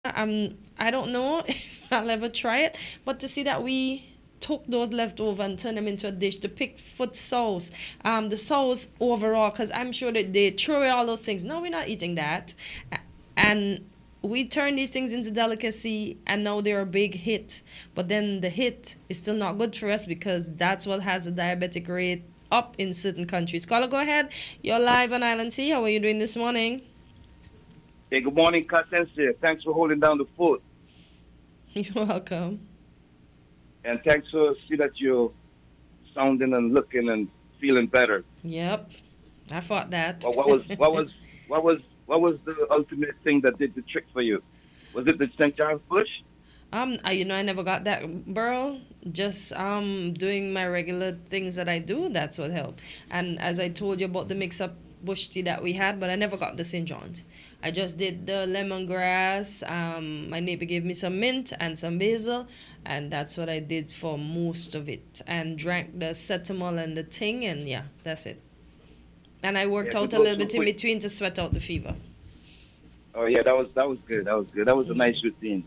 I don't know if I'll ever try it, but to see that we took those leftover and turn them into a dish, to pick foot sauce, the sauce overall, because I'm sure that they throw away all those things. No, we're not eating that. And we turn these things into delicacy, and now they're a big hit. But then the hit is still not good for us because that's what has the diabetic rate up in certain countries. Caller, go ahead. You're live on Island Tea. How are you doing this morning? Hey, good morning, Constance. Thanks for holding down the fort. You're welcome. And thanks for see that you're sounding and looking and feeling better. Yep, I thought that. Well, what was the ultimate thing that did the trick for you? Was it the St. John's Bush? I never got that, Burl. Just doing my regular things that I do. That's what helped. And as I told you about the mix-up bush tea that we had, but I never got the St. John's. I just did the lemongrass. My neighbor gave me some mint and some basil, and that's what I did for most of it. And drank the cetamol and the thing, and yeah, that's it. And I Yeah, worked to out a go little too bit in quick. between to sweat out the fever. Oh yeah, that was good. That was good. That was a nice routine.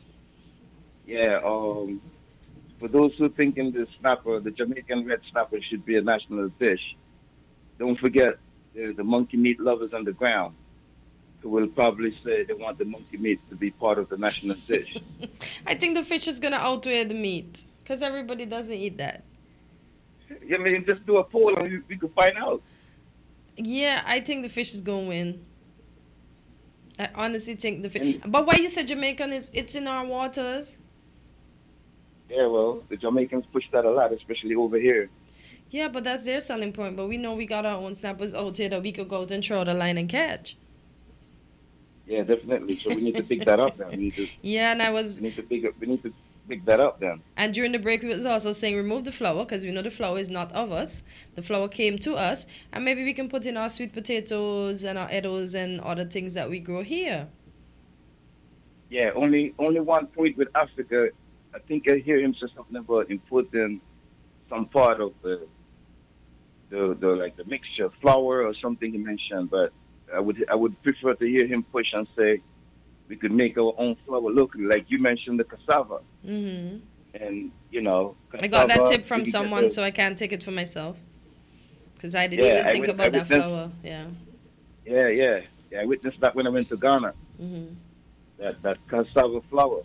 Yeah. For those who thinking the snapper, the Jamaican red snapper should be a national dish, don't forget the monkey meat lovers on the ground who will probably say they want the monkey meat to be part of the national dish. I think the fish is gonna outweigh the meat because everybody doesn't eat that. I mean, just do a poll and we could find out. Yeah, I think the fish is gonna win. I honestly think the fish. And But why you said Jamaican is it's in our waters? yeah, well, the Jamaicans push that a lot, especially over here. Yeah, but that's their selling point. But we know we got our own snappers out here that we could go out and throw the line and catch. Yeah, definitely. So we need to pick that up then. Yeah, and I was, We need to pick that up then. and during the break we was also saying remove the flour because we know the flour is not of us. The flour came to us, and maybe we can put in our sweet potatoes and our edibles and other things that we grow here. Yeah, only one point with Africa. I think I hear him say something about importing some part of the like the mixture, flour or something he mentioned. But I would prefer to hear him push and say we could make our own flour locally, like you mentioned the cassava. Hmm. And I got that cassava tip we from could get someone, the so I can't take it for myself. Because I didn't yeah even think I about that witnessed flower. Yeah. I witnessed that when I went to Ghana. Hmm. That cassava flour,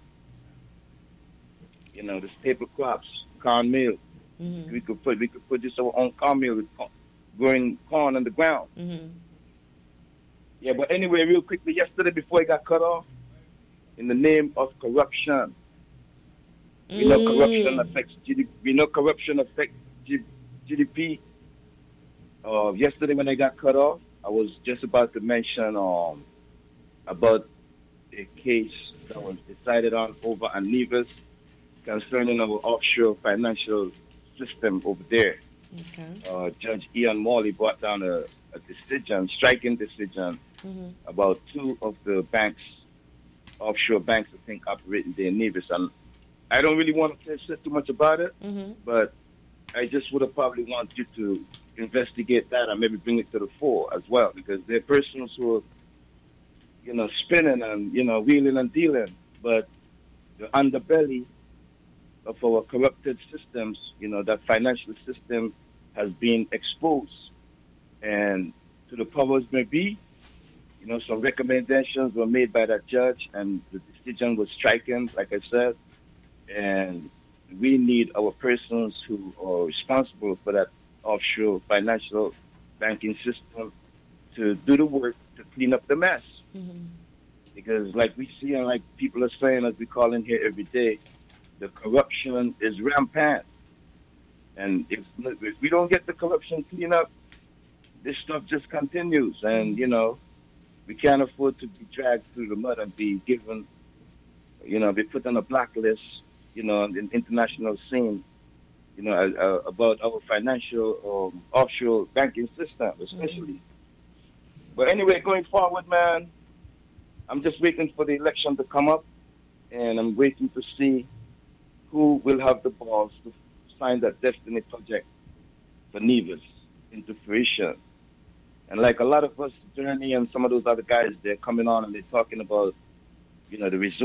the staple crops, cornmeal. Hmm. We could produce our own cornmeal with growing corn on the ground. Hmm. Yeah, but anyway, real quickly, yesterday before I got cut off, in the name of corruption, we know corruption Mm. affects GDP. We know corruption affects GDP. Yesterday when I got cut off, I was just about to mention about a case that was decided on over at Nevis concerning our offshore financial system over there. Okay. Judge Ian Morley brought down a decision, striking decision, Hmm. about two of the banks, offshore banks, I think, operating there in Nevis. And I don't really want to say too much about it, Hmm. but I just would have probably want you to investigate that and maybe bring it to the fore as well, because they're persons who are, spinning and, wheeling and dealing. But the underbelly of our corrupted systems, that financial system has been exposed. And to the powers may be, some recommendations were made by that judge, and the decision was stricken, like I said. And we need our persons who are responsible for that offshore financial banking system to do the work to clean up the mess. Hmm. Because, like we see and like people are saying, as we call in here every day, the corruption is rampant. And if we don't get the corruption cleaned up, this stuff just continues. And, we can't afford to be dragged through the mud and be given, be put on a blacklist, on the international scene, about our financial offshore banking system, Hmm. especially. But anyway, going forward, man, I'm just waiting for the election to come up, and I'm waiting to see who will have the balls to sign that destiny project for Nevis into fruition. And like a lot of us, Journey and some of those other guys, they're coming on and they're talking about, the result.